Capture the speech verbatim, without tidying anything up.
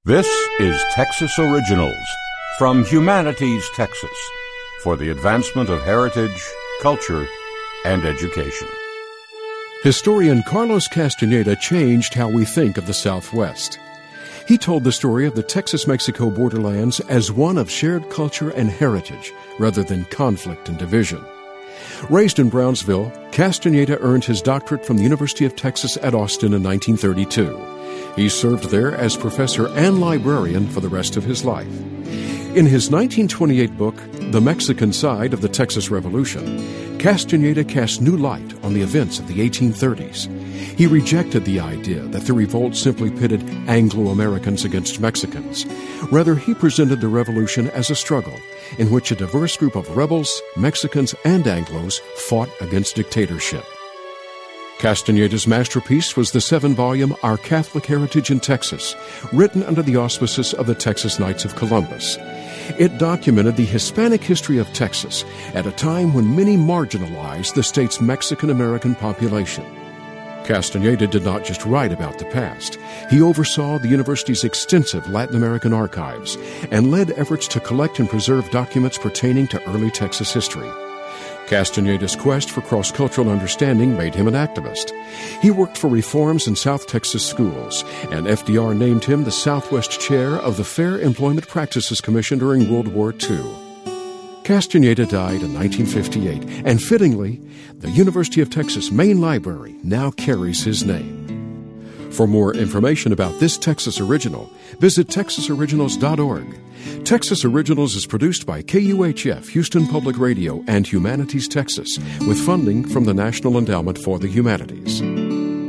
This is Texas Originals from Humanities Texas for the advancement of heritage, culture, and education. Historian Carlos Castaneda changed how we think of the Southwest. He told the story of the Texas-Mexico borderlands as one of shared culture and heritage rather than conflict and division. Raised in Brownsville, Castaneda earned his doctorate from the University of Texas at Austin in nineteen thirty-two. He served there as professor and librarian for the rest of his life. In his nineteen twenty-eight book, The Mexican Side of the Texas Revolution, Castaneda cast new light on the events of the eighteen thirties. He rejected the idea that the revolt simply pitted Anglo-Americans against Mexicans. Rather, he presented the revolution as a struggle in which a diverse group of rebels, Mexicans, and Anglos fought against dictatorship. Castaneda's masterpiece was the seven-volume Our Catholic Heritage in Texas, written under the auspices of the Texas Knights of Columbus. It documented the Hispanic history of Texas at a time when many marginalized the state's Mexican-American population. Castaneda did not just write about the past. He oversaw the university's extensive Latin American archives and led efforts to collect and preserve documents pertaining to early Texas history. Castaneda's quest for cross-cultural understanding made him an activist. He worked for reforms in South Texas schools, and F D R named him the Southwest Chair of the Fair Employment Practices Commission during World War Two. Castaneda died in nineteen fifty-eight, and fittingly, the University of Texas Main Library now carries his name. For more information about this Texas Original, visit texas originals dot org. Texas Originals is produced by K U H F, Houston Public Radio, and Humanities Texas, with funding from the National Endowment for the Humanities.